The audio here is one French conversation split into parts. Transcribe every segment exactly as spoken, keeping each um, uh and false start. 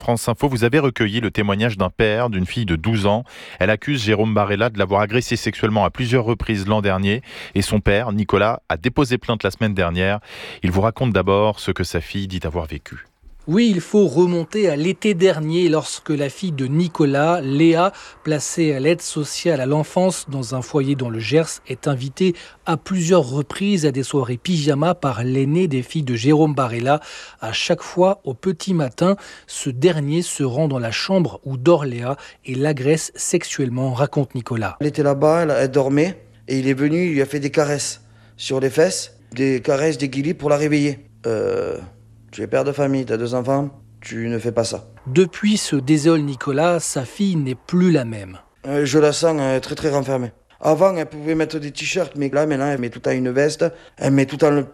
France Info, vous avez recueilli le témoignage d'un père d'une fille de douze ans. Elle accuse Jérôme Barella de l'avoir agressée sexuellement à plusieurs reprises l'an dernier. Et son père, Nicolas, a déposé plainte la semaine dernière. Il vous raconte d'abord ce que sa fille dit avoir vécu. Oui, il faut remonter à l'été dernier lorsque la fille de Nicolas, Léa, placée à l'aide sociale à l'enfance dans un foyer dans le Gers, est invitée à plusieurs reprises à des soirées pyjama par l'aîné des filles de Jérôme Barella. À chaque fois, au petit matin, ce dernier se rend dans la chambre où dort Léa et l'agresse sexuellement, raconte Nicolas. Elle était là-bas, elle, elle dormait et il est venu, il lui a fait des caresses sur les fesses, des caresses, des guilis pour la réveiller. Euh... Tu es père de famille, tu as deux enfants, tu ne fais pas ça. Depuis se désole Nicolas, sa fille n'est plus la même. Euh, je la sens euh, très très renfermée. Avant, elle pouvait mettre des t-shirts, mais là maintenant, elle met tout le temps une veste. Elle met tout le temps le,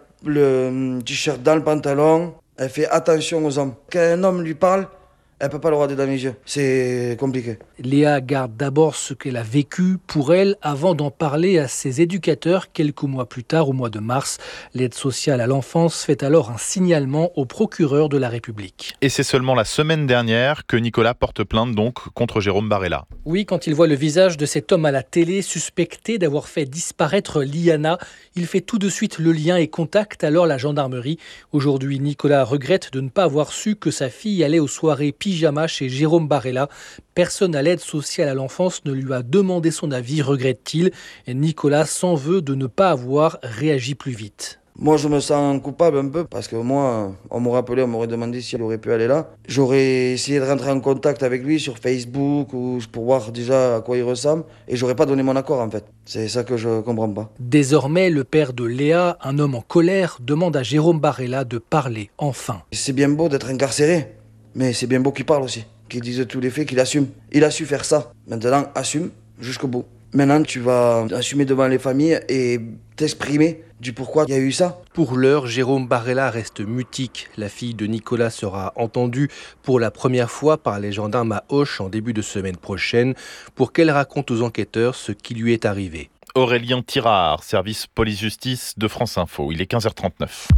le t-shirt dans le pantalon. Elle fait attention aux hommes. Quand un homme lui parle, elle ne peut pas le regarder dans les yeux. C'est compliqué. Léa garde d'abord ce qu'elle a vécu pour elle avant d'en parler à ses éducateurs quelques mois plus tard, au mois de mars. L'aide sociale à l'enfance fait alors un signalement au procureur de la République. Et c'est seulement la semaine dernière que Nicolas porte plainte donc contre Jérôme Barella. Oui, quand il voit le visage de cet homme à la télé suspecté d'avoir fait disparaître Liana, il fait tout de suite le lien et contacte alors la gendarmerie. Aujourd'hui, Nicolas regrette de ne pas avoir su que sa fille allait aux soirées pyjama chez Jérôme Barella. Personne à l'aide sociale à l'enfance ne lui a demandé son avis, regrette-t-il. Et Nicolas s'en veut de ne pas avoir réagi plus vite. Moi, je me sens coupable un peu parce que moi, on m'aurait appelé, on m'aurait demandé si elle aurait pu aller là. J'aurais essayé de rentrer en contact avec lui sur Facebook ou pour voir déjà à quoi il ressemble et j'aurais pas donné mon accord en fait. C'est ça que je comprends pas. Désormais, le père de Léa, un homme en colère, demande à Jérôme Barella de parler enfin. C'est bien beau d'être incarcéré, mais c'est bien beau qu'il parle aussi, qu'il dise tous les faits, qu'il assume. Il a su faire ça. Maintenant, assume jusqu'au bout. Maintenant, tu vas assumer devant les familles et t'exprimer du pourquoi il y a eu ça. Pour l'heure, Jérôme Barella reste mutique. La fille de Nicolas sera entendue pour la première fois par les gendarmes à Auch en début de semaine prochaine pour qu'elle raconte aux enquêteurs ce qui lui est arrivé. Aurélien Tirard, service police-justice de France Info. Il est quinze heures trente-neuf.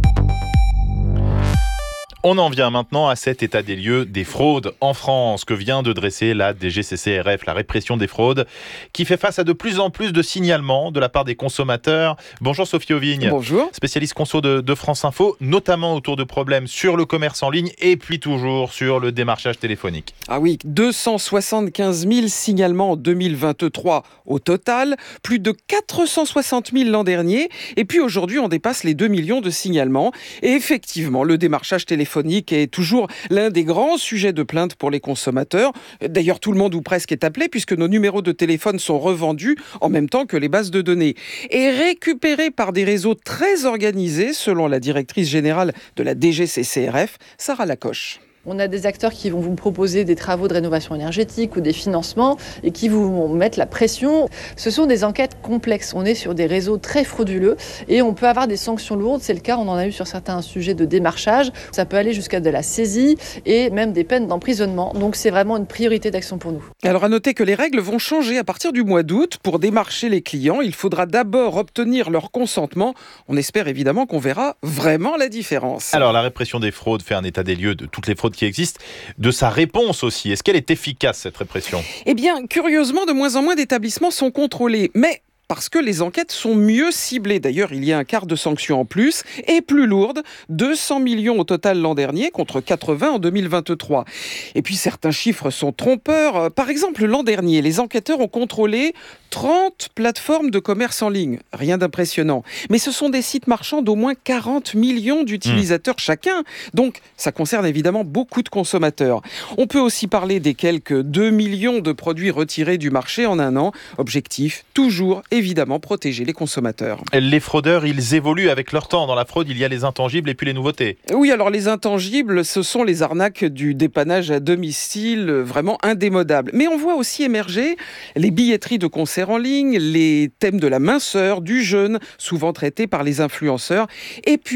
On en vient maintenant à cet état des lieux des fraudes en France que vient de dresser la D G C C R F, la répression des fraudes, qui fait face à de plus en plus de signalements de la part des consommateurs. Bonjour Sophie Auvigne. Bonjour. Spécialiste conso de, de France Info, notamment autour de problèmes sur le commerce en ligne et puis toujours sur le démarchage téléphonique. Ah oui, deux cent soixante-quinze mille signalements en deux mille vingt-trois au total, plus de quatre cent soixante mille l'an dernier, et puis aujourd'hui on dépasse les deux millions de signalements. Et effectivement, le démarchage téléphonique est toujours l'un des grands sujets de plainte pour les consommateurs. D'ailleurs, tout le monde ou presque est appelé puisque nos numéros de téléphone sont revendus en même temps que les bases de données et récupérés par des réseaux très organisés, selon la directrice générale de la D G C C R F, Sarah Lacoche. On a des acteurs qui vont vous proposer des travaux de rénovation énergétique ou des financements et qui vous mettent la pression. Ce sont des enquêtes complexes. On est sur des réseaux très frauduleux et on peut avoir des sanctions lourdes. C'est le cas, on en a eu sur certains sujets de démarchage. Ça peut aller jusqu'à de la saisie et même des peines d'emprisonnement. Donc c'est vraiment une priorité d'action pour nous. Alors à noter que les règles vont changer à partir du mois d'août. Pour démarcher les clients, il faudra d'abord obtenir leur consentement. On espère évidemment qu'on verra vraiment la différence. Alors la répression des fraudes fait un état des lieux de toutes les fraudes qui existe, de sa réponse aussi. Est-ce qu'elle est efficace, cette répression ? Eh bien, curieusement, de moins en moins d'établissements sont contrôlés. Mais parce que les enquêtes sont mieux ciblées. D'ailleurs, il y a un quart de sanctions en plus et plus lourdes. deux cents millions au total l'an dernier contre quatre-vingts en deux mille vingt-trois. Et puis, certains chiffres sont trompeurs. Par exemple, l'an dernier, les enquêteurs ont contrôlé trente plateformes de commerce en ligne. Rien d'impressionnant. Mais ce sont des sites marchands d'au moins quarante millions d'utilisateurs mmh. chacun. Donc, ça concerne évidemment beaucoup de consommateurs. On peut aussi parler des quelques deux millions de produits retirés du marché en un an. Objectif, toujours évidemment protéger les consommateurs. Les fraudeurs, ils évoluent avec leur temps. Dans la fraude, il y a les intangibles et puis les nouveautés. Oui, alors les intangibles, ce sont les arnaques du dépannage à domicile, vraiment indémodables. Mais on voit aussi émerger les billetteries de concerts en ligne, les thèmes de la minceur, du jeûne, souvent traités par les influenceurs. Et puis,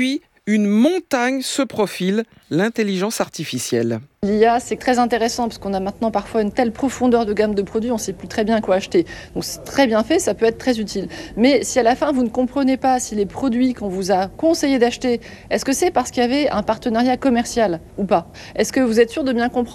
une montagne se profile, l'intelligence artificielle. L'I A, c'est très intéressant parce qu'on a maintenant parfois une telle profondeur de gamme de produits, on ne sait plus très bien quoi acheter. Donc c'est très bien fait, ça peut être très utile. Mais si à la fin vous ne comprenez pas si les produits qu'on vous a conseillé d'acheter, est-ce que c'est parce qu'il y avait un partenariat commercial ou pas? Est-ce que vous êtes sûr de bien comprendre